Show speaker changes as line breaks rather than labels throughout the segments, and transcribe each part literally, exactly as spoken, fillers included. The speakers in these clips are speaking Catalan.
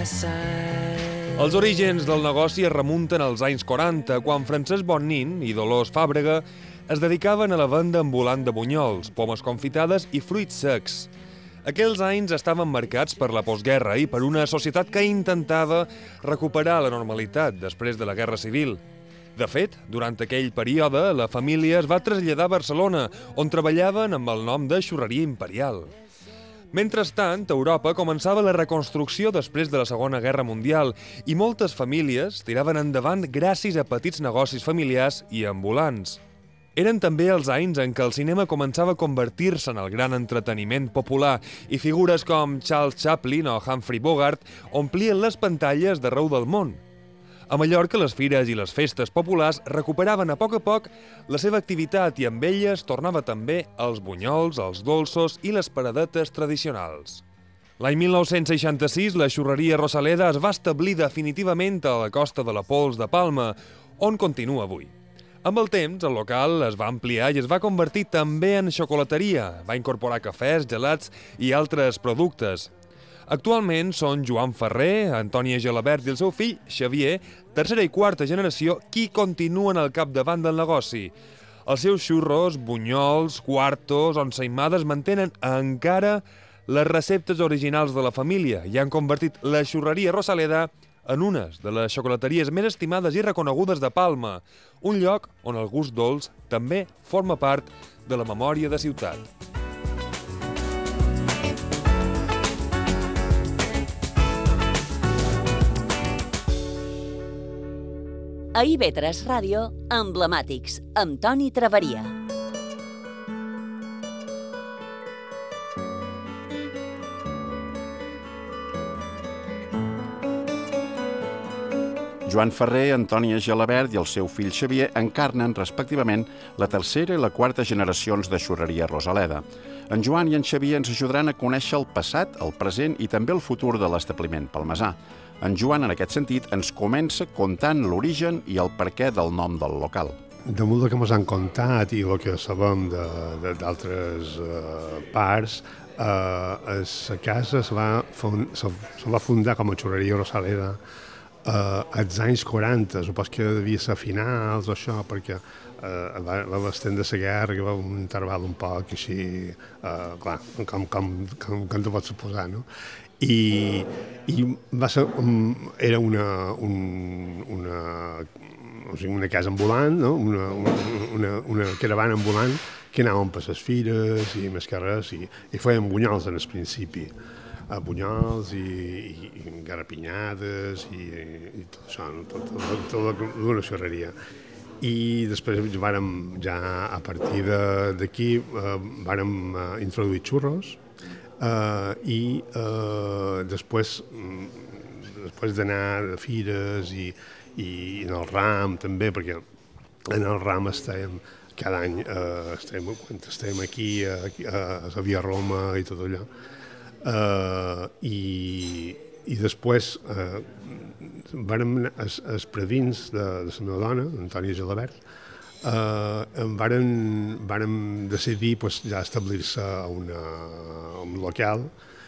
Els orígens del negoci es remunten als anys quaranta, quan Francesc Bonnin i Dolors Fàbrega es dedicaven a la venda ambulant de bunyols, pomes confitades i fruits secs. Aquells anys estaven marcats per la postguerra i per una societat que intentava recuperar la normalitat després de la Guerra Civil. De fet, durant aquell període, la família es va traslladar a Barcelona, on treballaven amb el nom de Xurreria Imperial. Mentrestant, a Europa començava la reconstrucció després de la Segona Guerra Mundial i moltes famílies tiraven endavant gràcies a petits negocis familiars i ambulants. Eren també els anys en què el cinema començava a convertir-se en el gran entreteniment popular i figures com Charles Chaplin o Humphrey Bogart omplien les pantalles d'arreu del món. A Mallorca, les fires i les festes populars recuperaven a poc a poc la seva activitat i amb elles tornava també els bunyols, els dolços i les paradetes tradicionals. L'any mil nou-cents seixanta-sis, la xurreria Rosaleda es va establir definitivament a la costa de la Pols de Palma, on continua avui. Amb el temps, el local es va ampliar i es va convertir també en xocolateria, va incorporar cafès, gelats i altres productes. Actualment són Joan Ferrer, Antònia Gelabert i el seu fill, Xavier, tercera i quarta generació, qui continuen al capdavant del negoci. Els seus xurros, bunyols, quartos, ensaïmades mantenen encara les receptes originals de la família i han convertit la xurreria Rosaleda en unes de les xocolateries més estimades i reconegudes de Palma, un lloc on el gust dolç també forma part de la memòria de ciutat.
A I V tres Ràdio, Emblemàtics, amb Toni Traveria.
Joan Ferrer, Antònia Gelabert i el seu fill Xavier encarnen, respectivament, la tercera i la quarta generacions de xurreria Rosaleda. En Joan i en Xavier ens ajudaran a conèixer el passat, el present i també el futur de l'establiment palmesà. En Joan, en aquest sentit, ens comença contant l'origen i el perquè del nom del local.
Damunt del que ens han contat i el que sabem d'altres uh, parts, uh, la casa se va, fund, se, se va fundar com a xurreria Rosaleda uh, als anys quaranta, supos que devia ser finals o això, perquè uh, va, va estendre la guerra, que va un interval un poc així, uh, clar, com, com, com, com t'ho pots suposar, no? I, i va ser, um, era una, un, una, o sigui, una casa ambulant, no? una, una, una caravana ambulant que anàvem per les fires i més que res, i, i fèiem bunyols en el principi. Uh, bunyols i, i, i garrapinyades i, i tot això, no? tot, tot, tot una xerreria. I després vàrem, ja a partir d'aquí uh, vàrem uh, introduir xurros. Uh, i uh, després, després d'anar a fires i, i en el ram també, perquè en el ram estem cada any, uh, estem, quan estem aquí a, a, a Via Roma i tot allò, uh, i, i després uh, vàrem anar als, als predins de, de la meva dona, Antònia Gelabert. Uh, varen, varen decidir pues, ja establir-se a, una, a un local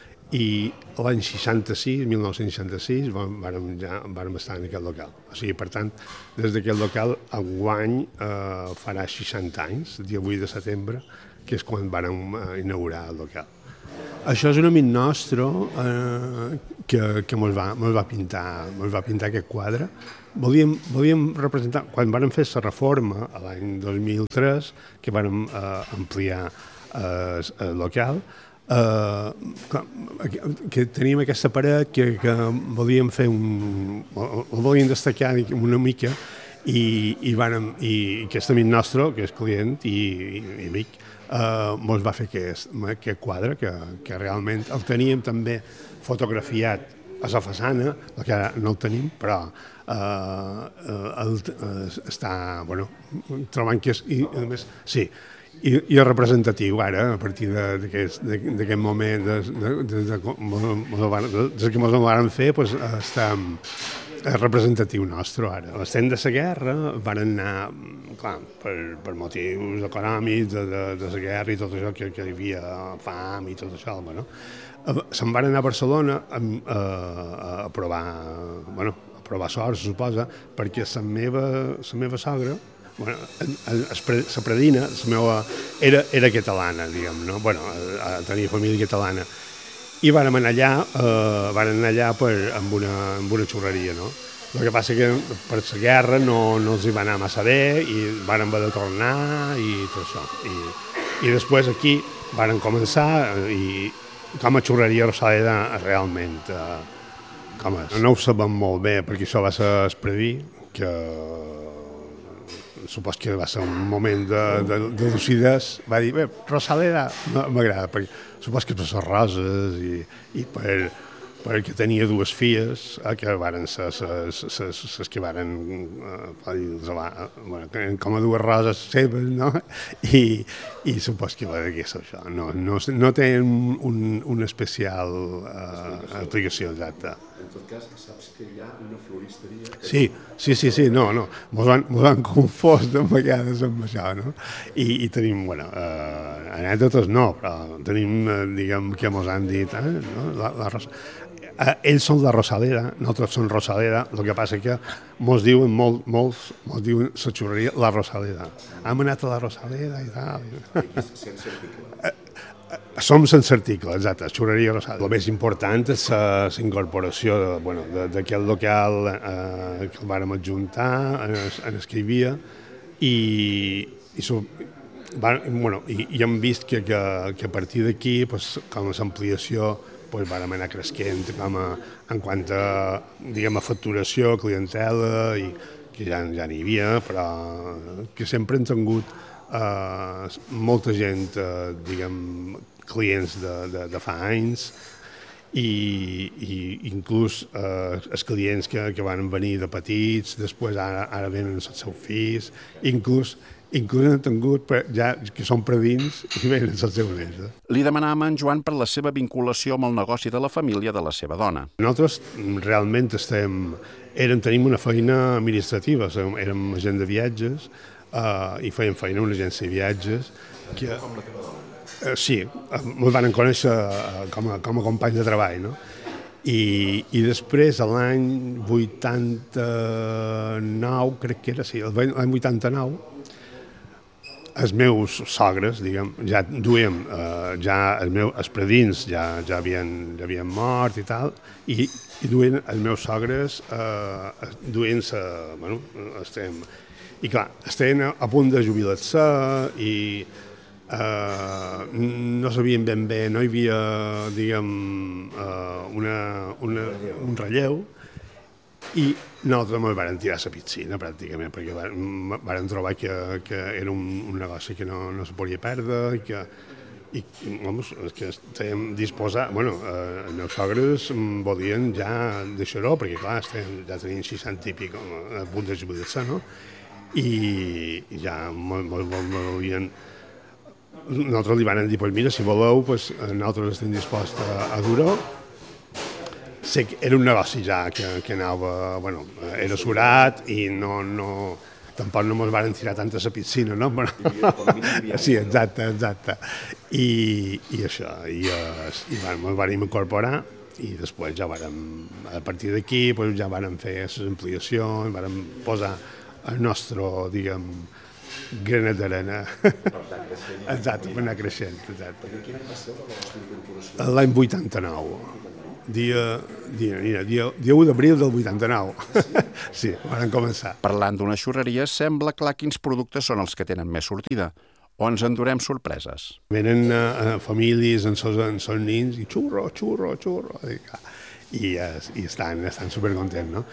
i l'any seixanta-sis, mil nou-cents seixanta-sis, vàrem, ja, vàrem estar en aquest local. O sigui, per tant, des d'aquest local enguany uh, farà seixanta anys, el dia vuit de setembre, que és quan vàrem uh, inaugurar el local. Això és un amic nostre eh, que, que mos va, mos va pintar, mos va pintar aquest quadre. Volíem, volíem representar, quan vàrem fer la reforma l'any dos mil tres, que vàrem eh, ampliar eh, el local, eh, que, que teníem aquesta paret que, que volíem fer un... el volíem destacar una mica i, i, vàrem, i aquest amic nostre, que és client i, i, i amic, Uh, mos va fer aquest, aquest quadre que, que realment el teníem també fotografiat a la façana, que ara no el tenim, però uh, el, uh, està, bueno, trobant que és, i a més, sí, i, i és representatiu ara, a partir d'aquest moment, des de, de, de, de, des que ens ho van fer, pues, està és representatiu nostre ara. L'estem de la guerra van anar, clar, per, per motius econòmics, de, de, de la guerra i tot això, que, que hi havia fam i tot això, no? se'n van anar a Barcelona a, a, a provar, bueno, a provar sort, se suposa, perquè la meva, la meva sogra, bueno, la predina, la meva, era, era catalana, diguem, no? Bueno, tenia família catalana. I vàrem anar allà, eh, vàrem anar allà per, amb, una, amb una xurreria, no? El que passa que per la guerra no, no els hi va anar massa bé i vàrem haver de tornar i tot això. I, i després aquí vàrem començar i com a xurreria Rosaleda realment, eh, com és? No ho sabem molt bé perquè això va ser Espreví, que supos que va ser un moment de, de, de lucidez, va dir, bé, Rosaleda m'agrada, perquè supos que per les roses i, i per, perquè tenia dues filles, eh, que varen ser les que varen, eh, bueno, com a dues roses seves, no? I, i supos que va dir això. No, no, no té un, una especial eh, aplicació exacta.
En tot cas, saps que hi ha una floristeria...
Sí, sí, sí, sí, no, no, mos han, mos han confós de vegades amb això, no? I, i tenim, bueno, eh, anècdotes no, però tenim, eh, diguem, que mos han dit, eh, no? La, la Rosa... Eh, ells són la Rosaleda, nosaltres som Rosaleda, el que passa que mos diuen molt, molts, mos diuen la xurreria la Rosaleda. Hem anat a la Rosaleda i tal.
Sense article.
Som sense article, exacte, xurreria Rosaleda. El més important és la incorporació de, bueno, d'aquest local eh, que el vàrem adjuntar, en, en escrivia, i, i, so, va, bueno, i, i hem vist que, que, que a partir d'aquí, pues, com a ampliació, pues, vàrem anar cresquent com a, en quant a, diguem, a facturació, clientela, i que ja, ja n'hi havia, però que sempre hem tingut eh, molta gent, eh, diguem, clients de, de, de fa anys, i, i inclús eh, els clients que, que van venir de petits, després ara, ara venen els seus fills, inclús Inclús han tingut, ja que són predins, i venen els seus nens. Eh?
Li demanàvem a en Joan per la seva vinculació amb el negoci de la família de la seva dona.
Nosaltres realment estem, érem, tenim una feina administrativa, érem agent de viatges uh, i fèiem feina a una agència de viatges. Que, uh, sí, ens van conèixer uh, com, a, com a companys de treball, no? I, i després, l'any vuitanta-nou, crec que era, sí, l'any vuitanta-nou, els meus sogres, diguem, ja duíem, eh, ja els meus els predins ja, ja, havien, ja havien mort i tal, i, i duien els meus sogres, eh, duien-se, bueno, estem, i clar, estem a punt de jubilar-se i eh, no sabien ben bé, no hi havia, diguem, eh, una, una, un relleu, i nosaltres ens vam tirar a la piscina, pràcticament, perquè vam trobar que, que era un, un negoci que no, no se podia perdre i que, i, vamos, que estàvem disposats... Bueno, eh, els meus sogres volien ja deixar-ho, perquè clar, estem, ja tenien seixanta i pico a punt de jubilar-se, no? I, i ja volien... Nosaltres li van dir, pues mira, si voleu, pues, nosaltres estem disposats a, a dur-ho. Sé que era un negoci ja que, que anava, bueno, era surat i no, no, tampoc no ens van tirar tant a la piscina, no? Però, sí, exacte, exacte. I, i això, i, i ens vam incorporar i després ja vàrem, a partir d'aquí, pues, ja vàrem fer les ampliacions, vàrem posar el nostre, diguem, granet d'arena. Exacte, per anar creixent, exacte. L'any vuitanta-nou. Dia, dia, dia, dia u d'abril del vuitanta-nou. Sí, van començar.
Parlant d'una xurreria, sembla clar quins productes són els que tenen més sortida, o ens endurem sorpreses.
Venen uh, famílies amb els seus nins i xurro, xurro, xurro, i, i, i estan, estan supercontents, no?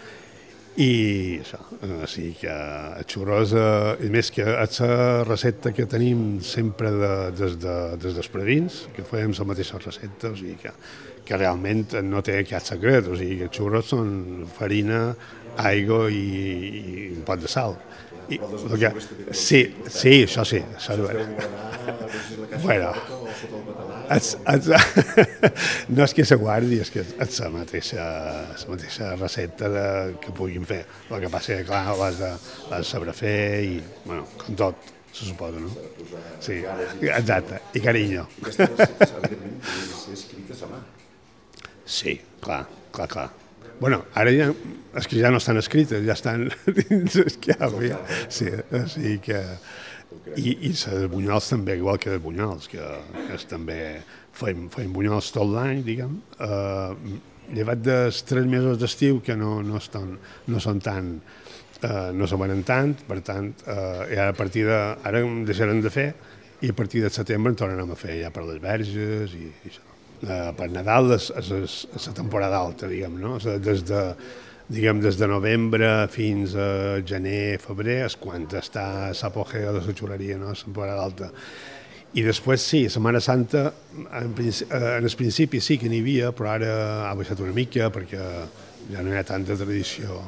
I això, o sigui que els xurros, eh, més que és la recepta que tenim sempre de, des, de, des dels predins, que fem la mateixa recepta, o sigui que, que realment no té cap secret, o sigui que els xurros són farina, aigua i, i un pot de sal. I, que, sí, sí, això sí, això és bueno. Bueno, és, és, no és que se guardi, és que és la mateixa, la mateixa recepta de, que puguin fer. El que passa és que, clar, l'has de, de saber fer i, bueno, com tot, se suposa, no? Sí, exacte, i carinyo.
Aquestes receptes, evidentment, podrien ser escrites a mà.
Sí, clar, clar, clar. Bueno, ara ja, és que ja no estan escrites, ja estan dins esquiava. Ja. Sí, així que... I, i els bunyols també, igual que els bunyols, que, que és també feim, feim bunyols tot l'any, diguem. Uh, llevat dels tres mesos d'estiu, que no, no, estan, no són tan... Uh, no se venen tant, per tant, uh, ja a partir de... Ara em deixarem de fer i a partir de setembre en tornarem a fer ja per les verges i, i això. Uh, per Nadal és, és, és la temporada alta, diguem, no? O sigui, des de, diguem, des de novembre fins a gener, febrer, és quan està l'apogeu de la xurreria, no? La temporada alta. I després sí, Setmana Santa, en, en el principi sí que n'hi havia, però ara ha baixat una mica perquè ja no hi ha tanta tradició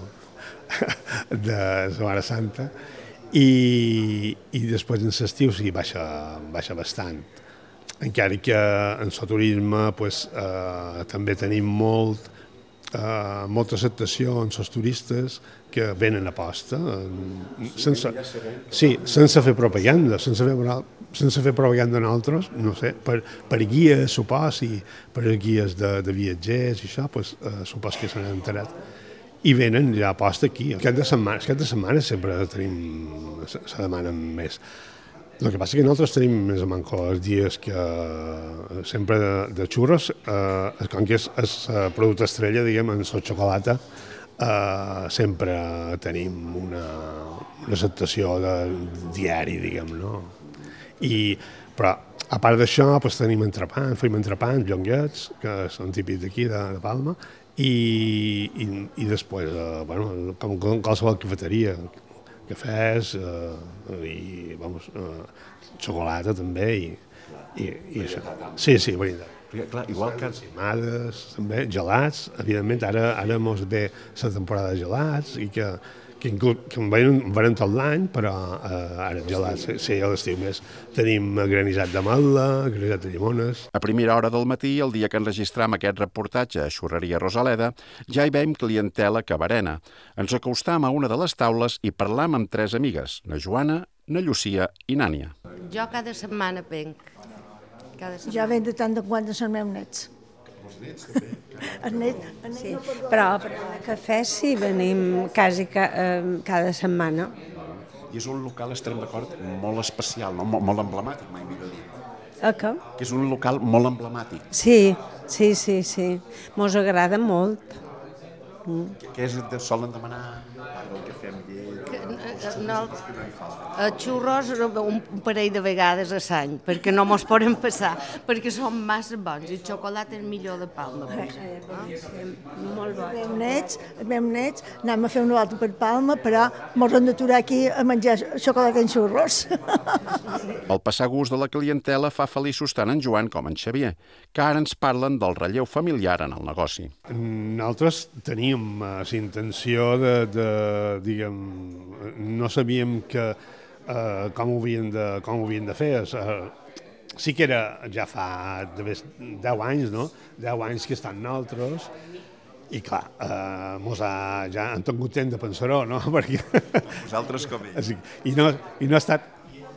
de Setmana Santa i, i després en l'estiu sí baixa, baixa bastant, encara que en el turisme pues, eh, també tenim molt, eh, molta acceptació en els turistes que venen a posta sense, sí, sense fer propaganda, sense fer, sense fer propaganda en altres, no sé, per, per guies, supos, i per guies de, de viatgers i això, pues, eh, supos que se n'han enterat i venen ja a posta aquí. Aquest de setmana, aquest de setmana sempre tenim, se, se demanen més. El que passa és que nosaltres tenim més o menys els dies que sempre de, de xurros, eh, com que és el producte estrella, diguem, en la xocolata, eh, sempre tenim una, una acceptació de diari, diguem, no? I, però, a part d'això, pues, tenim entrepans, fem entrepans, llonguets, que són típics d'aquí, de, de Palma, i, i, i després, eh, bueno, com, com qualsevol cafeteria, cafès eh, i, vamos, eh, xocolata també i, i, i això. Sí, sí, veritat.
Perquè, clar, igual que...
Encimades, també, gelats, evidentment, ara, ara mos ve la temporada de gelats i que, que, que en venen tot l'any, però eh, ara gelats, sí, a l'estiu més. Tenim granissat d'ametla, granissat de llimones.
A primera hora del matí, el dia que enregistram aquest reportatge a Xurreria Rosaleda, ja hi veiem clientela cabarena. Ens acostam a una de les taules i parlam amb tres amigues, na Joana, na Llucia i Nània.
Jo cada setmana venc. Cada setmana.
Jo venc de tant de quant són meus nets. Els nets també? Els nets, els nets
sí,
no poden...
però a cafè sí venim quasi ca, eh, cada setmana.
I és un local, estarem d'acord, molt especial, no? Molt, molt emblemàtic, mai millor dit.
A què?
Que és un local molt emblemàtic.
Sí, sí, sí, sí. Mos agrada molt.
Mm. Què és que solen demanar? Parla el cafè amb llet...
No, a xurros un parell de vegades a l'any, perquè no mos poden passar, perquè són massa bons, i el xocolata és millor de Palma.
Eh, eh, sí, molt bo.
Els meus nets, els meus nets, anem a fer una volta per Palma, però mos hem d'aturar aquí a menjar xocolata en xurros.
El passar gust de la clientela fa feliços tant en Joan com en Xavier, que ara ens parlen del relleu familiar en el negoci.
Nosaltres teníem uh, la intenció de, de, diguem, no sabíem que, uh, com, ho havien de, com ho havien de fer. Uh, sí que era ja fa deu anys, no? deu anys que estan nosaltres, i clar, uh, mos ha, ja han tingut temps de pensar-ho, no? Perquè...
Vosaltres com ells.
I no, i no ha estat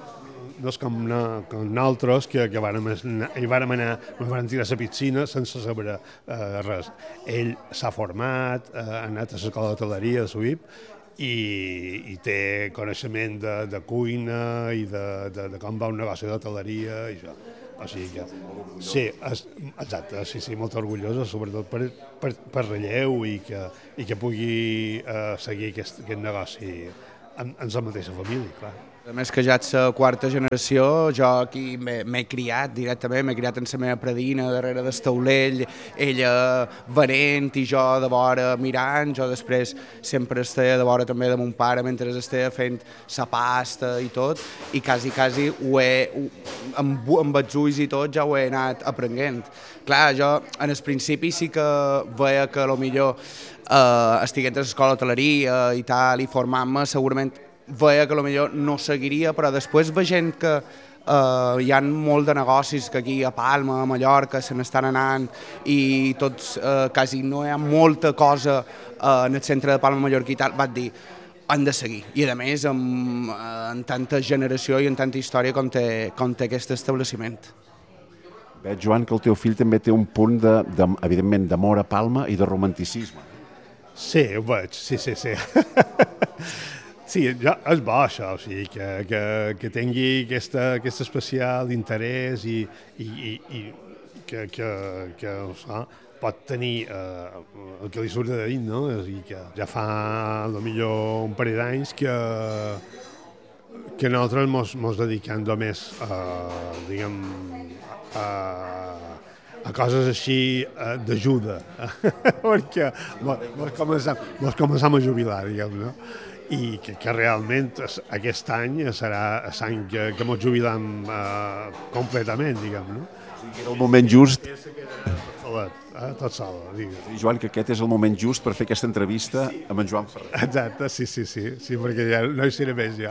no és com, no, com nosaltres, que, que vàrem, hi vàrem anar, ens vàrem tirar a la piscina sense saber eh, res. Ell s'ha format, eh, ha anat a l'escola d'hoteleria de Suïp i, i té coneixement de, de cuina i de, de, de com va un negoci d'hoteleria i això. O sigui que, sí, és, exacte, sí, sí, molt orgullosa, sobretot per, per, per relleu i que, i que pugui eh, seguir aquest, aquest negoci en, en la mateixa família, clar.
A més que ja ets la quarta generació, jo aquí m'he criat directament, m'he criat en la meva predina, darrere del taulell, ella venent i jo de vora mirant, jo després sempre estava de vora també de mon pare mentre estava fent la pasta i tot, i quasi, quasi ho he, amb, amb els ulls i tot ja ho he anat aprenent. Clar, jo en el principi sí que veia que potser eh, estiguent a l'escola d'hoteleria i tal, i formant-me, segurament veia que potser no seguiria, però després veient que eh, hi ha molt de negocis que aquí a Palma, a Mallorca, se n'estan anant i tots, eh, quasi no hi ha molta cosa eh, en el centre de Palma, Mallorca i tal, vaig dir, han de seguir. I a més, amb, en tanta generació i en tanta història com té, com té aquest establiment.
Veig, Joan, que el teu fill també té un punt, de, de, evidentment, d'amor a Palma i de romanticisme.
Sí, ho veig, sí, sí, sí. Sí, ja, és bo això, o sigui, que, que, que tingui aquesta, aquest especial interès i, i, i, i que, que, que o sigui, pot tenir eh, el que li surt de dins, no? O sigui, que ja fa, potser un parell d'anys que, que nosaltres mos, mos dediquem només a, diguem, a, a coses així d'ajuda, perquè mos, mos, començam, mos començam a jubilar, diguem, no? I que, que realment aquest any serà l'any que, que ens jubilem eh, completament, diguem, no?
O sigui, era el moment just.
Solet, eh? Tot sol, diguem.
I Joan, que aquest és el moment just per fer aquesta entrevista amb en Joan Ferrer.
Exacte, sí, sí, sí, sí, perquè ja no hi seré més jo.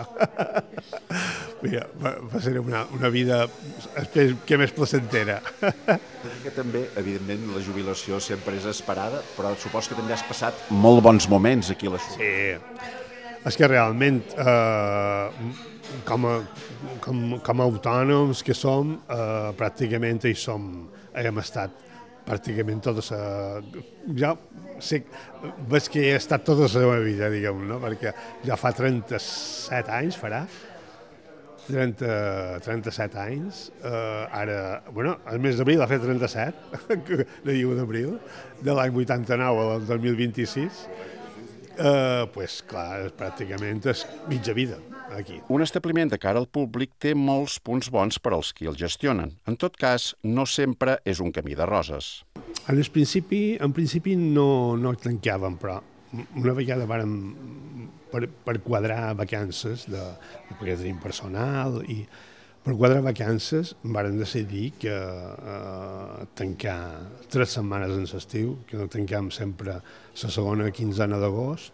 Mira, va, va ser una, una vida que més placentera.
Que també, evidentment, la jubilació sempre és esperada, però supos que també has passat molt bons moments aquí a la Xula.
Sí, és que realment, eh, com, a, com, com a autònoms que som, eh, pràcticament hi som, hem estat pràcticament tota la... Ja sé, veig que he estat tota la meva vida, diguem, no? Perquè ja fa trenta-set anys, farà, trenta, trenta-set anys, eh, ara, bueno, el mes d'abril ha fet trenta-set, no diu d'abril, de l'any vuitanta-nou al dos mil vint-i-sis, eh, pues clar, pràcticament és mitja vida aquí.
Un establiment de cara al públic té molts punts bons per als qui el gestionen. En tot cas, no sempre és un camí de roses.
En el principi, en principi no, no tancàvem, però una vegada vàrem, per, per quadrar vacances, de, perquè tenim personal, i per quadrar vacances vàrem decidir que eh, tancar tres setmanes en l'estiu, que no tancam sempre la segona quinzena d'agost,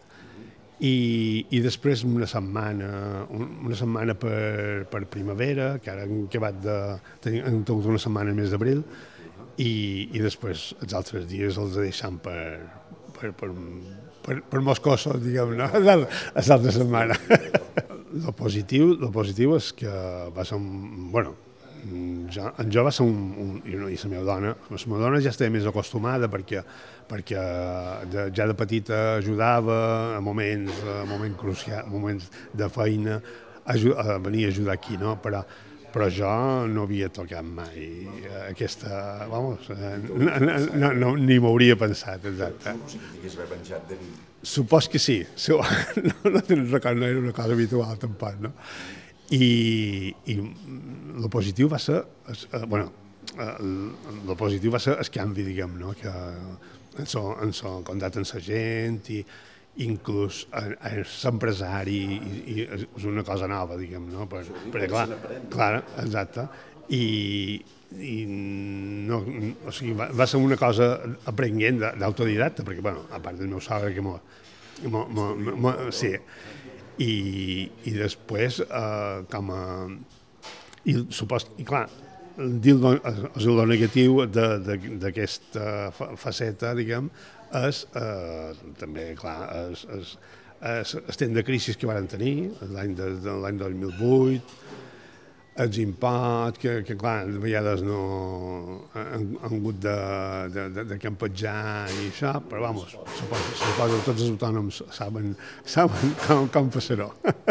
i, i després una setmana, una setmana per, per primavera, que ara hem acabat de tenir hem tingut una setmana al mes d'abril, i, i després els altres dies els deixam per, per, per, per, per molts cossos, diguem, no? Les altres setmanes. Lo positiu, lo positiu és que va ser un... Bueno, jo, en jo va ser un... un i, no, i la meva dona, la meva dona ja estava més acostumada perquè, perquè de, ja de petita ajudava a moments, a moments crucials, moments de feina, a, a venir a ajudar aquí, no? Però, però jo no havia tocat mai aquesta... Vamos, no, no, no, ni m'hauria pensat, exacte.
No sé que digués haver venjat de mi.
Supos que sí, no, no te'n record, no era una cosa habitual tampoc, no? I, i el positiu va ser, eh, bueno, el positiu va ser el canvi, diguem, no? Que ens han contactat amb la gent i inclús l'empresari i, i és una cosa nova, diguem, no? Per, perquè, clar, clar, exacte, i, i no, o sigui, va, va ser una cosa aprenent d'autodidacta, perquè, bueno, a part del meu sogre que m'ho... Sí, i, i després, eh, com a... I, supos, i clar, dir el, el negatiu d'aquesta faceta, diguem, és eh, també, clar, és, és, és, és temps de crisi que van tenir, l'any de, de l'any dos mil vuit, els impactes, que, que clar, de vegades no han, han hagut de, de, de, de campejar i això, però, vamos, suposo, suposo que tots els autònoms saben, saben com, com passarà.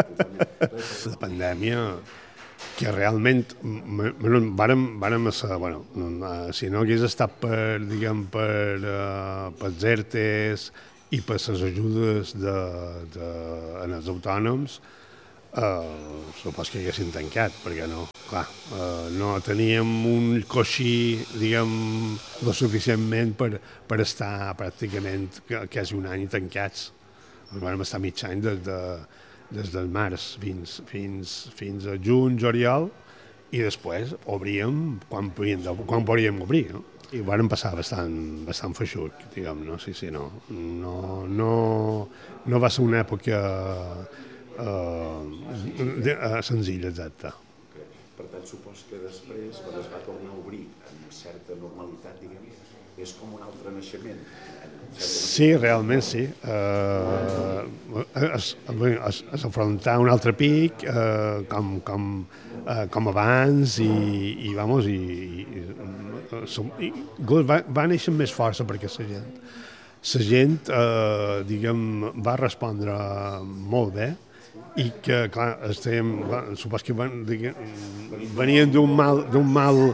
La pandèmia, que realment vàrem, vàrem ser, bueno, si no hagués estat per, diguem, per, uh, per els ERTEs i per les ajudes de, de, en els autònoms, Uh, supos que haguessin tancat, perquè no, clar, uh, no teníem un coixí, diguem, lo suficientment per, per estar pràcticament quasi un any tancats. Vam estar mig any des, de, des del març fins, fins, fins a juny, juliol, i després obríem quan podíem, quan podíem obrir, no? I vam passar bastant, bastant feixuc, diguem, no? Sí, sí, no. No, no, no va ser una època Uh, uh, senzill, exacte.
Okay. Per tant, supos que després, quan es va tornar a obrir amb certa normalitat, diguem, és com un altre naixement.
Sí, realment sí. Uh, es, es, es afrontar un altre pic uh, com, com, uh, com abans i, i, vamos, i, i, i, i va, va néixer amb més força perquè la gent, la gent uh, diguem, va respondre molt bé i que, clar, estem, clar, supos que van, diguem, venien d'un mal, d'un mal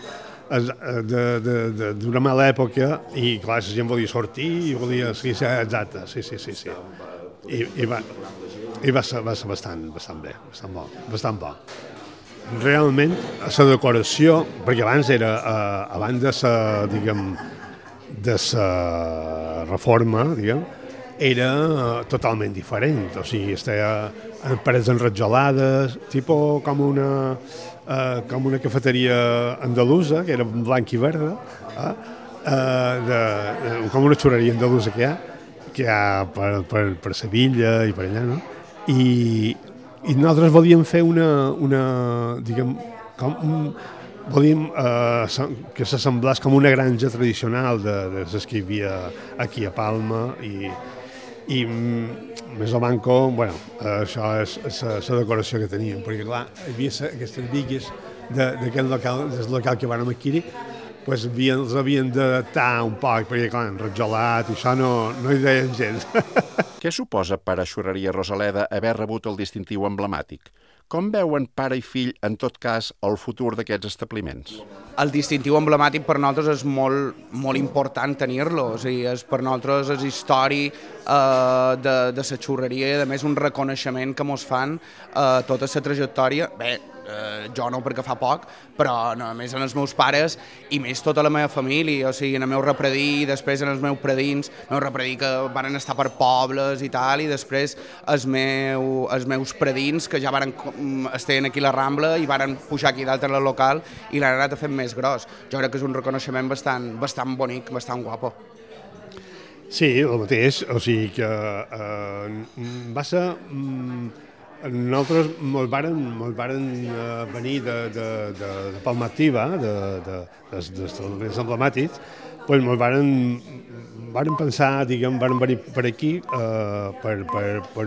d'una mala època i clar, la gent volia sortir i volia, sí, sí, exacte, sí, sí, sí, sí. I, i, va, i va, ser, va ser bastant, bastant bé, bastant bo, bastant bo. Realment, la decoració, perquè abans era, eh, abans de la, diguem, de la reforma, diguem, era totalment diferent, o sigui, estava en parets enrotjolades, tipus com una, eh, com una cafeteria andalusa, que era blanc i verda, eh, de, de, com una xurreria andalusa que hi ha, que hi ha per, per, per Sevilla i per allà, no? I, i nosaltres volíem fer una, una diguem, com un, volíem eh, que s'assemblés com una granja tradicional de, de les que hi havia aquí a Palma i, i més o manco, bueno, això és la decoració que teníem, perquè clar, hi havia aquestes bigues d'aquest local, del local que vam adquirir, pues havien, els havien d'adaptar un poc, perquè clar, enrotjolat i això no, no hi deien gens.
Què suposa per a Xurreria Rosaleda haver rebut el distintiu emblemàtic? Com veuen pare i fill, en tot cas, el futur d'aquests establiments?
El distintiu emblemàtic per nosaltres és molt, molt important tenir-lo, o sigui, és, per nosaltres és història eh, de, de la xurreria i a més un reconeixement que mos fan eh, tota la trajectòria, bé, eh, jo no perquè fa poc, però no, a més en els meus pares i més tota la meva família, o sigui, en el meu repredí, després en els meus predins, el meu repredí que van estar per pobles i tal, i després els, meu, els meus predins que ja van estaven aquí a la Rambla i van pujar aquí dalt al local i l'han anat a fer més gros. Jo crec que és un reconeixement bastant, bastant bonic, bastant guapo.
Sí, el mateix, o sigui que eh, va ser... Mm, nosaltres ens varen, ens varen uh, venir de, de, de, de Palma Activa, de, de, de, d'establiments emblemàtics, pues ens varen, varen pensar, diguem, varen venir per aquí uh, per, per, per,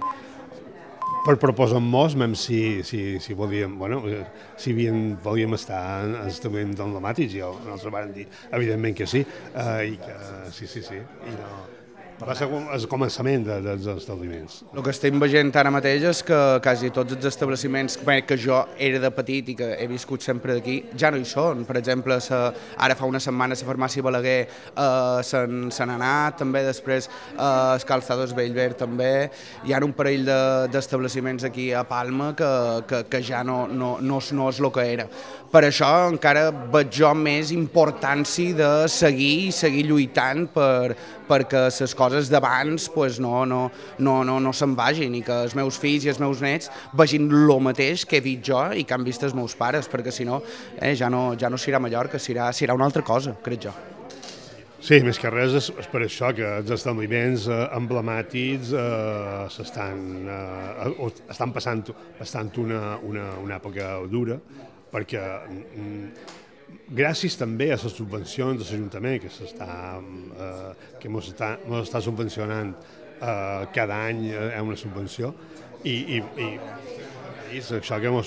per proposar-nos, même si, si, si volíem, bueno, si havien, volíem estar en establiments emblemàtics, i nosaltres varen dir, evidentment que sí, uh, i que sí, sí, sí, i no... Va ser el començament de, dels establiments.
El que estem veient ara mateix és que quasi tots els establiments que jo era de petit i que he viscut sempre d'aquí ja no hi són. Per exemple, sa, ara fa una setmana la farmàcia Balaguer eh, se n'ha anat, també després eh, els Calçados Bellver també. Hi ha un parell d'establiments aquí a Palma que, que, que ja no, no, no, no és el que era. Per això encara veig jo més importància de seguir i seguir lluitant per, perquè les coses d'abans pues, no, no, no, no, no se'n vagin i que els meus fills i els meus nets vegin el mateix que he vist jo i que han vist els meus pares, perquè si no, eh, ja no, ja no serà Mallorca, serà, serà una altra cosa, crec jo.
Sí, més que res és, és per això que els establiments eh, emblemàtics eh, s'estan eh, estan passant bastant una, una, una època dura, perquè mm, gràcies també a les subvencions de l'Ajuntament que s'està eh, que ens està, està subvencionant eh, cada any eh, una subvenció i, i, i, i és això que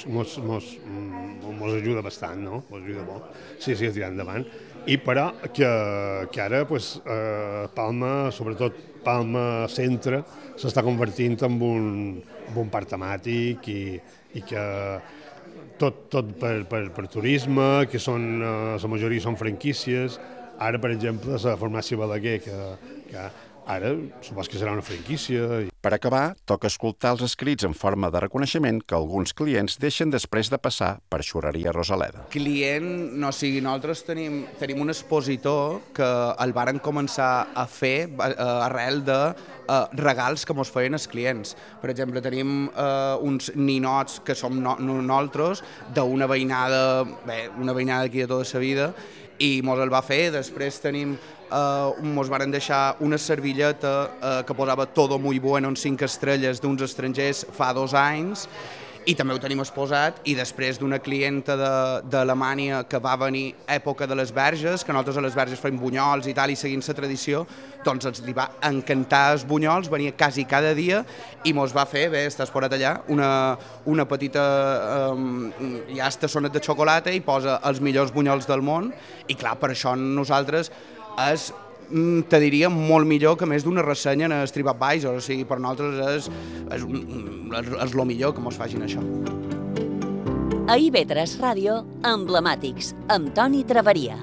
ens ajuda bastant, no? Ens ajuda molt, sí, sí, a tirar endavant. I però que, que ara pues, eh, Palma, sobretot Palma Centre, s'està convertint en un, en un parc temàtic i, i que tot, tot per, per, per turisme, que són, eh, la majoria són franquícies. Ara, per exemple, la farmàcia Balaguer, que, que ara supos que serà una franquícia.
Per acabar, toca escoltar els escrits en forma de reconeixement que alguns clients deixen després de passar per Xurreria Rosaleda.
Client, no sigui, nosaltres tenim, tenim un expositor que el varen començar a fer eh, arrel de eh, regals que ens feien els clients. Per exemple, tenim eh, uns ninots que som no, nosaltres d'una veïnada, bé, una veïnada d'aquí de tota la vida, i mos el va fer. Després tenim, eh, mos varen deixar una servilleta eh, que posava todo muy bueno en cinc estrelles d'uns estrangers fa dos anys, i també ho tenim exposat, i després d'una clienta d'Alemanya que va venir època de les Verges, que nosaltres a les Verges fem bunyols i tal, i seguint la tradició, doncs ens li va encantar els bunyols, venia quasi cada dia i mos va fer, bé, estàs forat allà, una, una petita um, ja tassonet de xocolata i posa els millors bunyols del món, i clar, per això nosaltres és, te diria, molt millor que més d'una ressenya en TripAdvisor, o sigui, per nosaltres és, és, és, és el millor que mos facin això.
A I V tres Ràdio, Emblemàtics, amb Toni Traveria.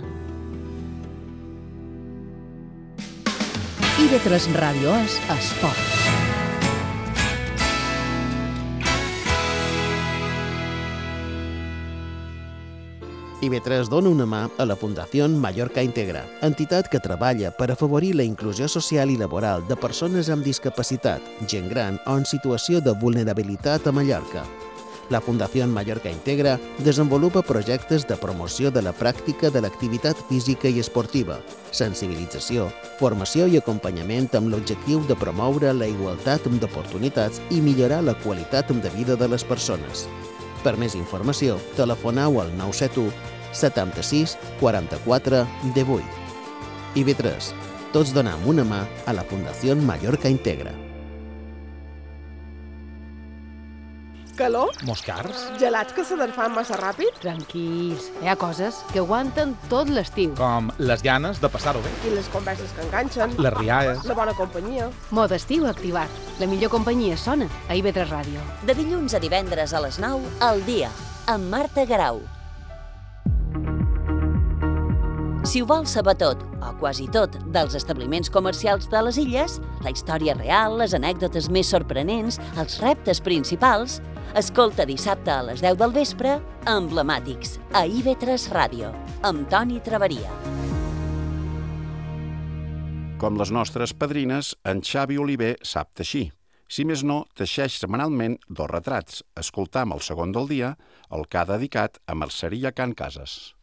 I V tres Ràdio és esport.
I V tres dona una mà a la Fundació Mallorca Integra, entitat que treballa per afavorir la inclusió social i laboral de persones amb discapacitat, gent gran o en situació de vulnerabilitat a Mallorca. La Fundació Mallorca Integra desenvolupa projectes de promoció de la pràctica de l'activitat física i esportiva, sensibilització, formació i acompanyament amb l'objectiu de promoure la igualtat d'oportunitats i millorar la qualitat de vida de les persones. Per més informació, telefoneu al nou set u setanta-sis quaranta-quatre divuit. I V tres. Tots donem una mà a la Fundació Mallorca Integra.
Calor?
Moscars?
Gelats que s'aderfan massa ràpid?
Tranquils, hi ha coses que aguanten tot l'estiu.
Com les ganes de passar-ho bé.
I les converses que enganxen.
Les rialles.
La bona companyia.
Mode estiu activat. La millor companyia sona a I V tres Ràdio.
De dilluns a divendres a les nou, al dia, amb Marta Garau. Si ho vols saber tot, o quasi tot, dels establiments comercials de les illes, la història real, les anècdotes més sorprenents, els reptes principals, escolta dissabte a les deu del vespre, Emblemàtics, a I V tres Ràdio, amb Toni Traveria.
Com les nostres padrines, en Xavi Oliver sap teixir. Si més no, teixeix setmanalment dos retrats. Escoltam el segon del dia, el que ha dedicat a Merceria Can Cases.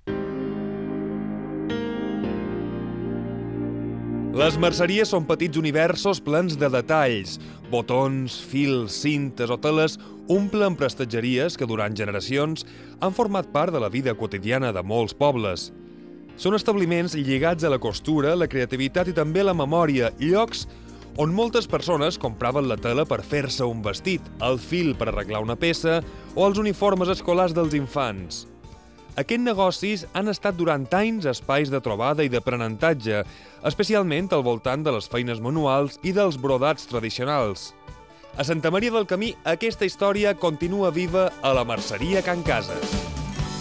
Les merceries són petits universos plens de detalls. Botons, fils, cintes o teles omplen prestatgeries que durant generacions han format part de la vida quotidiana de molts pobles. Són establiments lligats a la costura, la creativitat i també la memòria, llocs on moltes persones compraven la tela per fer-se un vestit, el fil per arreglar una peça o els uniformes escolars dels infants. Aquests negocis han estat durant anys espais de trobada i d'aprenentatge, especialment al voltant de les feines manuals i dels brodats tradicionals. A Santa Maria del Camí, aquesta història continua viva a la Merceria Can Cases.